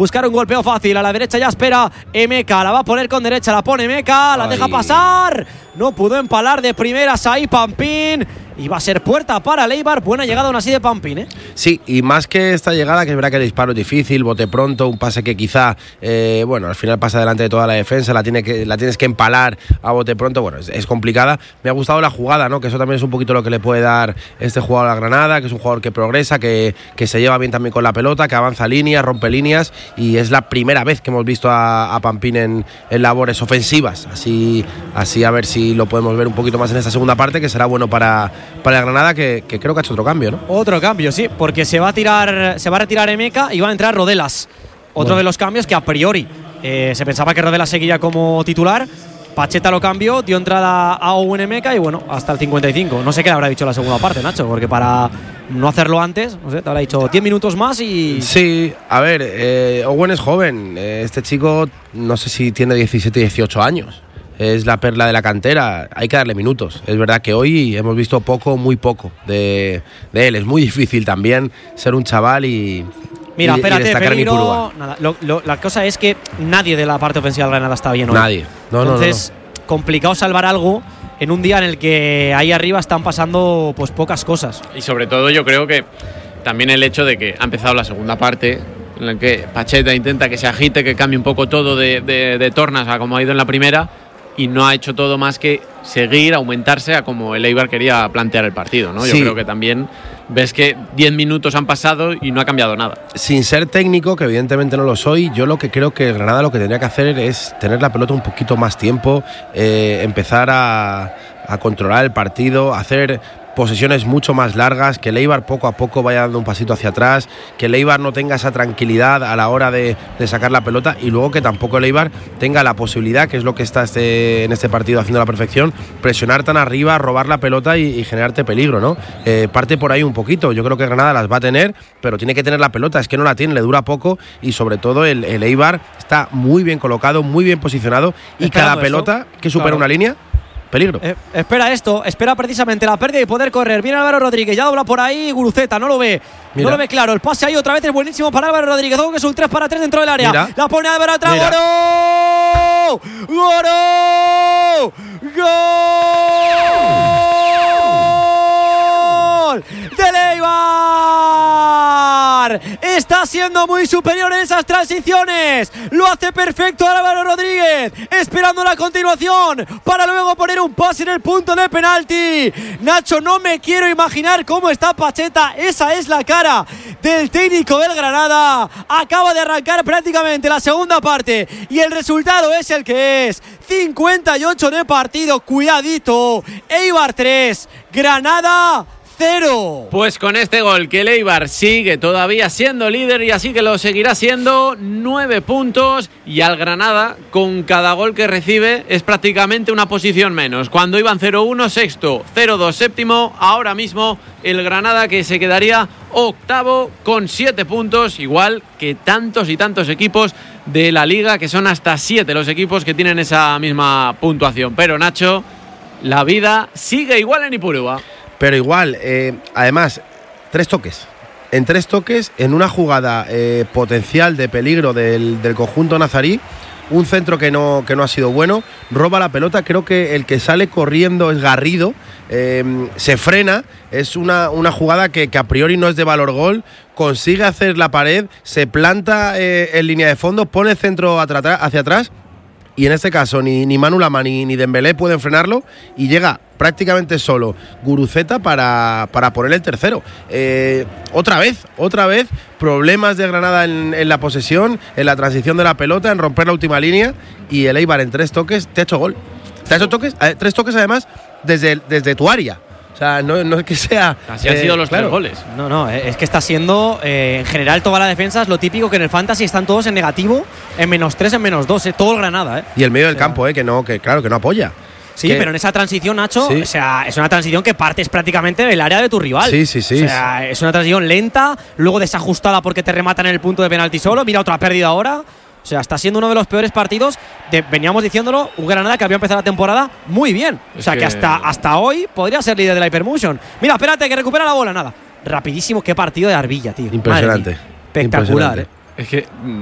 buscar un golpeo fácil. A la derecha ya espera Emeka, la va a poner con derecha, la pone Emeka, la deja pasar. No pudo empalar de primeras ahí Pampín. Y va a ser puerta para el Eibar. Buena llegada aún así de Pampín, ¿eh? Sí, y más que esta llegada, que es verdad que el disparo es difícil, bote pronto, un pase que quizá, al final pasa delante de toda la defensa, la tienes que empalar a bote pronto, es complicada. Me ha gustado la jugada, ¿no? Que eso también es un poquito lo que le puede dar este jugador a la Granada, que es un jugador que progresa, que se lleva bien también con la pelota, que avanza líneas, rompe líneas, y es la primera vez que hemos visto a Pampín en labores ofensivas. Así a ver si lo podemos ver un poquito más en esta segunda parte, que será bueno para la Granada, que creo que ha hecho otro cambio, ¿no? Otro cambio, sí, porque se va a retirar Emeka y va a entrar Rodelas. Otro de los cambios que a priori se pensaba que Rodelas seguiría como titular. Pacheta lo cambió, dio entrada a Owen Emeka y hasta el 55. No sé qué le habrá dicho la segunda parte, Nacho, porque para no hacerlo antes, no sé, te habrá dicho 10 minutos más y… Sí, a ver, Owen es joven. Este chico no sé si tiene 17, 18 años. Es la perla de la cantera, hay que darle minutos. Es verdad que hoy hemos visto muy poco de él. Es muy difícil también ser un chaval y… Mira, espérate, peligro. Nada, la cosa es que nadie de la parte ofensiva de Granada está bien hoy. Nadie. Entonces, complicado salvar algo en un día en el que ahí arriba están pasando pocas cosas. Y sobre todo yo creo que también el hecho de que ha empezado la segunda parte, en la que Pacheta intenta que se agite, que cambie un poco todo de tornas a como ha ido en la primera, y no ha hecho todo más que seguir, aumentarse a como el Eibar quería plantear el partido, ¿no? Sí. Yo creo que también ves que 10 minutos han pasado y no ha cambiado nada. Sin ser técnico, que evidentemente no lo soy, yo lo que creo que Granada lo que tendría que hacer es tener la pelota un poquito más tiempo, empezar a controlar el partido, hacer posesiones mucho más largas, que el Eibar poco a poco vaya dando un pasito hacia atrás, que el Eibar no tenga esa tranquilidad a la hora de sacar la pelota, y luego que tampoco el Eibar tenga la posibilidad, que es lo que está en este partido haciendo a la perfección, presionar tan arriba, robar la pelota y generarte peligro, ¿no? Parte por ahí un poquito. Yo creo que Granada las va a tener, pero tiene que tener la pelota, es que no la tiene, le dura poco, y sobre todo el Eibar está muy bien colocado, muy bien posicionado, y cada pelota que supera una línea, peligro. Espera precisamente la pérdida y poder correr. Viene Álvaro Rodríguez, ya dobla por ahí Guruceta, no lo ve. Mira. No lo ve claro. El pase ahí otra vez es buenísimo para Álvaro Rodríguez. Algo que es un 3-3 dentro del área. Mira. La pone Álvaro atrás. ¡Gol! ¡Gol! ¡Del Eibar! Está siendo muy superior en esas transiciones. Lo hace perfecto Álvaro Rodríguez, esperando la continuación para luego poner un pase en el punto de penalti. Nacho, no me quiero imaginar cómo está Pacheta. Esa es la cara del técnico del Granada. Acaba de arrancar prácticamente la segunda parte y el resultado es el que es. 58 de partido. Cuidadito. Eibar 3, Granada 0. Pues con este gol que el Eibar sigue todavía siendo líder y así que lo seguirá siendo, 9 puntos, y al Granada con cada gol que recibe es prácticamente una posición menos. Cuando iban 0-1 sexto, 0-2 séptimo, ahora mismo el Granada que se quedaría octavo con 7 puntos, igual que tantos y tantos equipos de la liga, que son hasta 7 los equipos que tienen esa misma puntuación. Pero Nacho, la vida sigue igual en Ipurúa. Pero igual, además, 3 toques. En 3 toques, en una jugada potencial de peligro del conjunto nazarí, un centro que no ha sido bueno, roba la pelota, creo que el que sale corriendo es Garrido, se frena, es una jugada que a priori no es de valor gol, consigue hacer la pared, se planta en línea de fondo, pone el centro hacia atrás, y en este caso ni Manu Lama ni Dembélé pueden frenarlo, y llega prácticamente solo Guruceta para poner el tercero. Otra vez problemas de Granada en la posesión, en la transición de la pelota, en romper la última línea, y el Eibar en 3 toques te ha hecho gol. Te ha hecho 3 toques además desde tu área. O sea, no es que sea… Así han sido los 3 goles. No, es que está siendo, en general, toda la defensa es lo típico, que en el Fantasy están todos en negativo, en -3, en -2, todo el Granada. Y el medio del campo, que no apoya. Sí, pero en esa transición, Nacho, sí. O sea, es una transición que partes prácticamente del área de tu rival. Sí. O sea, es una transición lenta, luego desajustada porque te rematan en el punto de penalti solo. Mira, otra pérdida ahora. O sea, está siendo uno de los peores partidos. Veníamos diciéndolo, un Granada que había empezado la temporada muy bien. O sea, que hasta hoy podría ser líder de la Hypermotion. Mira, espérate, que recupera la bola. Nada. Rapidísimo, qué partido de Arbilla, tío. Impresionante. Espectacular. Es que